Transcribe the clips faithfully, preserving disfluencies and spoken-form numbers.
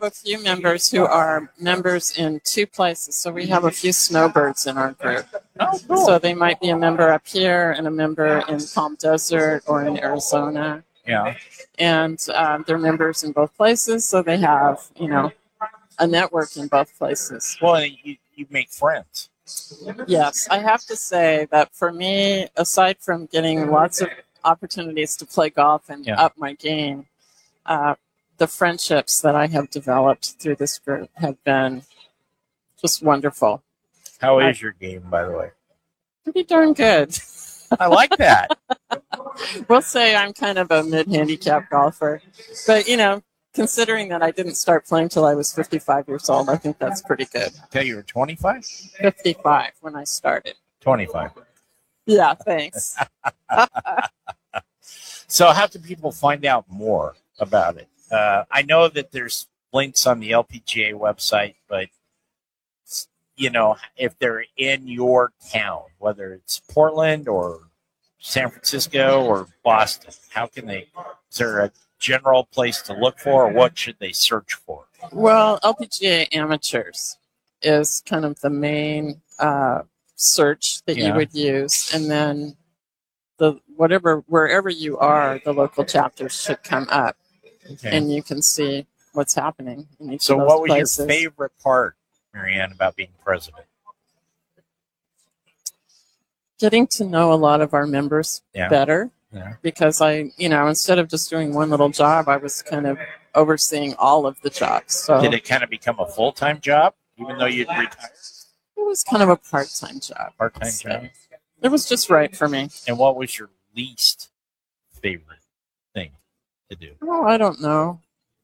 a few members who are members in two places. So we have a few snowbirds in our group. Oh, cool. So they might be a member up here and a member in Palm Desert or in Arizona. Yeah. And um, they're members in both places, so they have, you know, a network in both places. Well, you, you make friends. Yes, I have to say that for me, aside from getting lots of opportunities to play golf and Yeah. up my game, uh, the friendships that I have developed through this group have been just wonderful. How I- is your game, by the way? Pretty darn good. I like that. We'll say I'm kind of a mid-handicap golfer. But, you know, considering that I didn't start playing till I was fifty-five years old, I think that's pretty good. Tell you were twenty-five? fifty-five when I started. twenty-five. Yeah, thanks. So how can people find out more about it? Uh, I know that there's links on the L P G A website, but, you know, if they're in your town, whether it's Portland or San Francisco or Boston, how can they, is there a general place to look for, or what should they search for? Well, L P G A Amateurs is kind of the main uh, search that Yeah. you would use. And then the whatever wherever you are, the local chapters should come up. Okay. And you can see what's happening in each So of those what was places. your favorite part, Marianne, about being president? Getting to know a lot of our members Yeah. better, Yeah. because I, you know, instead of just doing one little job, I was kind of overseeing all of the jobs. So Did it kind of become a full-time job, even though you'd retire? it was kind of a part-time job. Part-time So job. it was just right for me. And what was your least favorite thing to do? Oh, I don't know.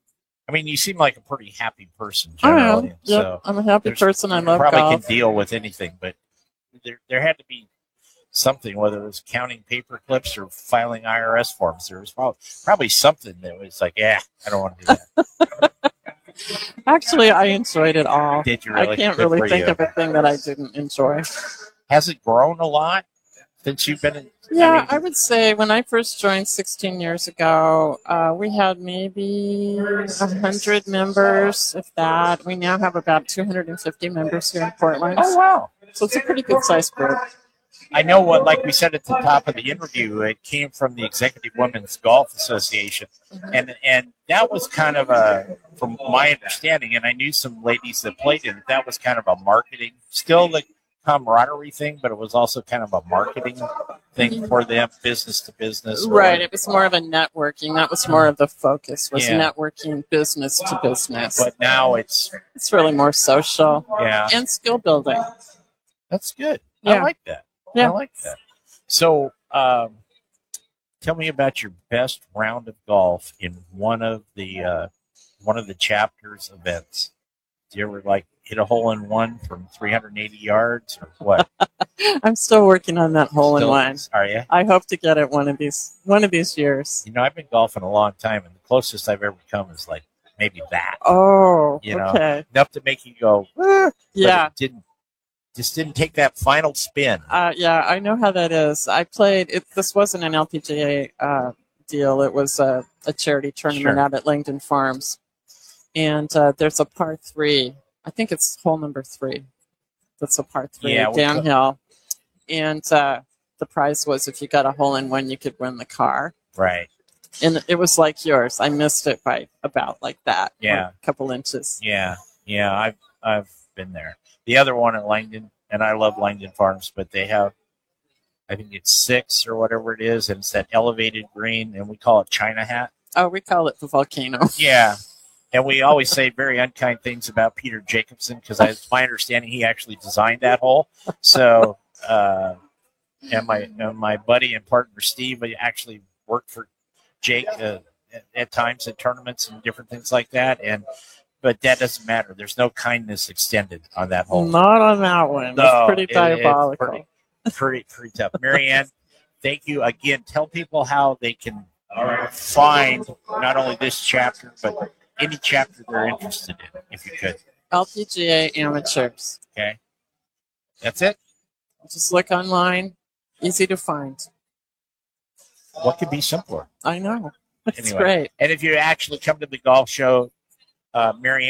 I mean, you seem like a pretty happy person I generally. am. Yep, So I'm a happy there's- person. I you love probably golf. can deal with anything, but there there had to be something, whether it was counting paper clips or filing I R S forms. There was probably probably something that was like, yeah, I don't want to do that. Actually, I enjoyed it all. Did you really? I can't Good really for think you. of a thing that I didn't enjoy. Has it grown a lot since you've been in? Yeah, mean, I would say when I first joined sixteen years ago, uh, we had maybe one hundred members, if that. We now have about two hundred fifty members here in Portland. oh wow. So it's a pretty good sized group. I know what, like we said at the top of the interview, it came from the Executive Women's Golf Association, and and that was kind of a, from my understanding, and I knew some ladies that played in it. That was kind of a marketing, still the camaraderie thing, but it was also kind of a marketing thing for them, business to business. or- Right. It was more of a networking. That was more of the focus, was Yeah. networking business to business. But now it's It's really more social yeah, and skill building. that's good. I Yeah. like that. Yeah. I like that. So, um, tell me about your best round of golf in one of the uh, one of the chapters events. Do you ever like hit a hole in one from three hundred eighty yards or what? I'm still working on that hole in Still- one. Are you? I hope to get it one of these one of these years. You know, I've been golfing a long time, and the closest I've ever come is like maybe that. Oh, You know, okay. Enough to make you go, "Ah," but Yeah. it didn't just didn't take that final spin. Uh, yeah, I know how that is. I played it. This wasn't an L P G A uh, deal. It was a, a charity tournament Sure. out at Langdon Farms, and uh, there's a par three. I think it's hole number three. That's a par three Yeah, we co- downhill, and uh, the prize was if you got a hole in one, you could win the car. Right. And it was like yours. I missed it by about like that. Yeah. like a couple inches. Yeah. Yeah. I've I've been there. The other one at Langdon, and I love Langdon Farms, but they have, I think it's six or whatever it is, and it's that elevated green, and we call it China Hat. Oh, we call it the volcano. Yeah. And we always say very unkind things about Peter Jacobson because it's my understanding he actually designed that hole. So, uh, and my and my buddy and partner Steve actually worked for Jake uh, at, at times at tournaments and different things like that. And but that doesn't matter. There's no kindness extended on that hole. Not on that one. No, it's pretty it- it's diabolical. pretty, pretty, pretty tough. Marianne, thank you again. Tell people how they can find not only this chapter, but any chapter they're interested in, if you could. L P G A Amateurs. Okay. That's it? Just look online. Easy to find. What could be simpler? I know. It's Anyway. great. And if you actually come to the golf show, uh, Marianne,